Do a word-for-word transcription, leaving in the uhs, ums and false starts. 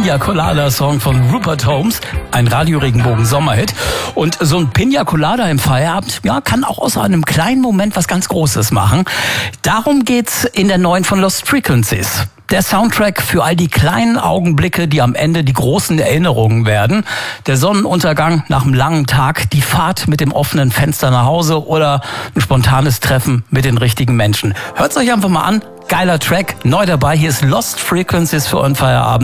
Pina Colada Song von Rupert Holmes, ein Radio-Regenbogen-Sommerhit. Und so ein Pina Colada im Feierabend, ja, kann auch aus einem kleinen Moment was ganz Großes machen. Darum geht's in der neuen von Lost Frequencies. Der Soundtrack für all die kleinen Augenblicke, die am Ende die großen Erinnerungen werden. Der Sonnenuntergang nach einem langen Tag, die Fahrt mit dem offenen Fenster nach Hause oder ein spontanes Treffen mit den richtigen Menschen. Hört's euch einfach mal an. Geiler Track, neu dabei. Hier ist Lost Frequencies für euren Feierabend.